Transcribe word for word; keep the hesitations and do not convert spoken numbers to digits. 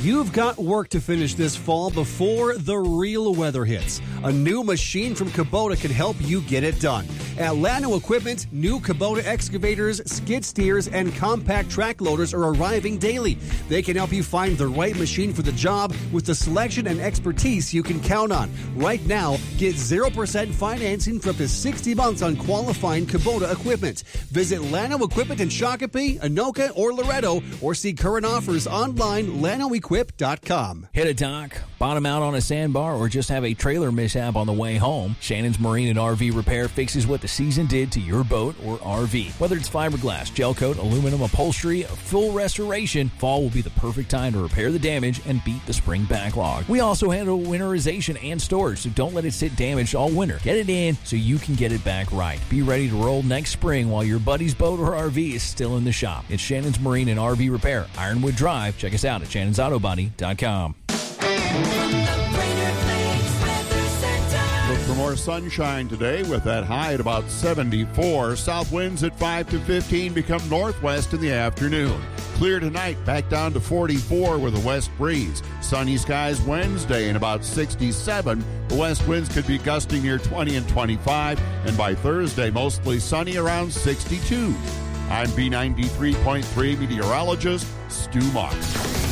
You've got work to finish this fall before the real weather hits. A new machine from Kubota can help you get it done. At Llano Equipment, new Kubota excavators, skid steers, and compact track loaders are arriving daily. They can help you find the right machine for the job with the selection and expertise you can count on. Right now, get zero percent financing for up to sixty months on qualifying Kubota equipment. Visit Llano Equipment in Shakopee, Anoka, or Loretto, or see current offers online, llano equip dot com. Hit a dock, bottom out on a sandbar, or just have a trailer mishap on the way home? Shannon's Marine and R V Repair fixes what the season did to your boat or R V. Whether it's fiberglass, gel coat, aluminum upholstery, full restoration, fall will be the perfect time to repair the damage and beat the spring backlog. We also handle winterization and storage, so don't let it sit damaged all winter. Get it in so you can get it back right. Be ready to roll next spring while your buddy's boat or R V is still in the shop. It's Shannon's Marine and R V Repair, Ironwood Drive. Check us out at shannons auto body dot com. Look for more sunshine today with that high at about seventy-four. South winds at five to fifteen become northwest in the afternoon. Clear tonight, back down to forty-four with a west breeze. Sunny skies Wednesday and about sixty-seven. The west winds could be gusting near twenty and twenty-five. And by Thursday, mostly sunny around sixty-two. I'm B ninety-three point three meteorologist Stu Marks.